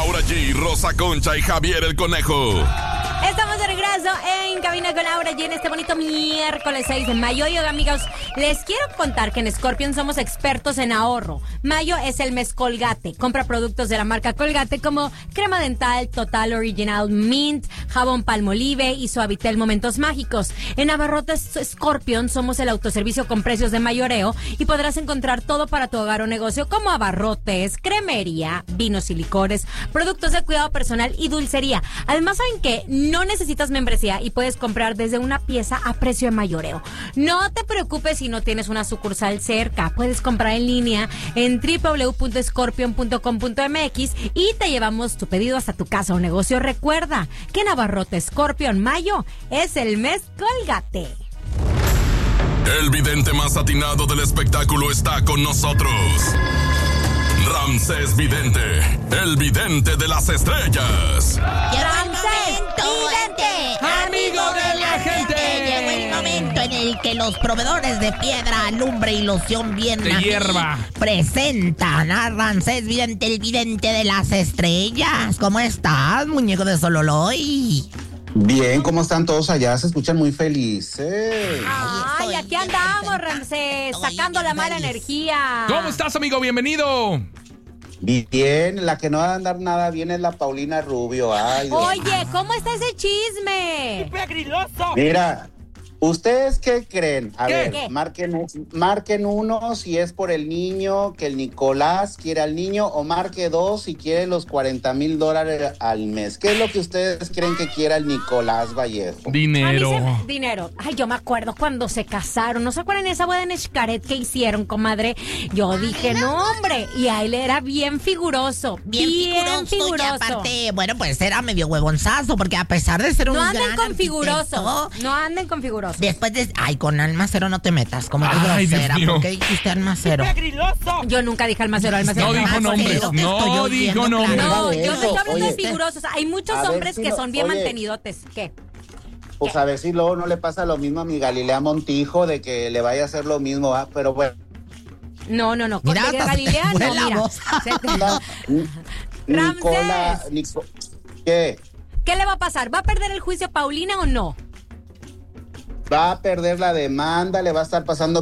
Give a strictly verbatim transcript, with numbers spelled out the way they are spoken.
Laura G, Rosa Concha y Javier el Conejo. Estamos de regreso en Cabina con Laura G en este bonito miércoles seis de mayo. Y amigos, les quiero contar que en Scorpion somos expertos en ahorro. Mayo es el mes Colgate. Compra productos de la marca Colgate como crema dental Total Original Mint, jabón Palmolive y Suavitel Momentos Mágicos. En Abarrotes Scorpion somos el autoservicio con precios de mayoreo y podrás encontrar todo para tu hogar o negocio como abarrotes, cremería, vinos y licores, productos de cuidado personal y dulcería. Además, ¿saben qué? No necesitas membresía y puedes comprar desde una pieza a precio de mayoreo. No te preocupes si no tienes una sucursal cerca. Puedes comprar en línea en doble u doble u doble u punto scorpion punto com punto m x y te llevamos tu pedido hasta tu casa o negocio. Recuerda que en Abarrotes Scorpion mayo es el mes Colgate. El vidente más atinado del espectáculo está con nosotros. Ramsés Vidente, el vidente de las estrellas. Ramsés Vidente, amigo de la gente. Llegó el momento en el que los proveedores de piedra, lumbre y loción bien de hierba presentan a Ramsés Vidente, el vidente de las estrellas. ¿Cómo estás, muñeco de Sololoy? Bien, ¿cómo están todos allá? Se escuchan muy felices. Ay, aquí andamos, Ramsés, sacando la mala energía. ¿Cómo estás, amigo? Bienvenido. Bien, la que no va a andar nada bien es la Paulina Rubio. Ay, Dios. Oye, ¿cómo está ese chisme? Mira, ¿ustedes qué creen? A ¿Qué? ver, ¿Qué? marquen, marquen uno si es por el niño, que el Nicolás quiere al niño, o marque dos si quiere los cuarenta mil dólares al mes. ¿Qué es lo que ustedes creen que quiera el Nicolás Vallejo? Dinero. A mí se- dinero. Ay, yo me acuerdo cuando se casaron. ¿No se acuerdan de esa boda en Xcaret que hicieron, comadre? Yo dije, no, hombre. Y a él era bien figuroso. Bien, Bien, figuroso, figuroso. y aparte, bueno, pues era medio huevonzazo, porque a pesar de ser un No gran anden con arquitecto, figurosos. No anden con figurosos. después de... Ay, con Almacero no te metas, como eres Ay, Dios grosera. mío. ¿Por qué dijiste Almacero? Yo nunca dije almacero, almacero. No dijo Almacero, nombres, te no estoy dijo oyendo, nombres. claro. No, Oye, yo estoy hablando de oye. figurosos. Hay muchos A ver hombres si que no- son bien oye. mantenidotes. ¿Qué? Pues a ver si luego no le pasa lo mismo a mi Galilea Montijo, de que le vaya a hacer lo mismo, ¿va? Pero bueno. No, no, no. Con Mira, de hasta se te Galilea, fue no, la mira. voz. Se te- Nicola, Ramsés. Nico, ¿qué? ¿Qué le va a pasar? ¿Va a perder el juicio Paulina o no? Va a perder la demanda, le va a estar pasando